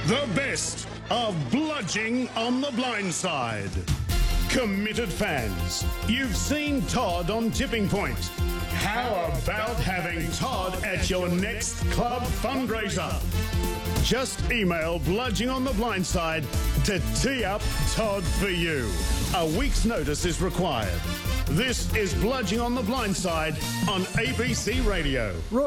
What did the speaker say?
The best of Bludging on the Blind Side. Committed fans, you've seen Todd on Tipping Point. How about having Todd at your next club fundraiser? Just email Bludging on the Blind Side to tee up Todd for you. A week's notice is required. This is Bludging on the Blind Side on ABC Radio.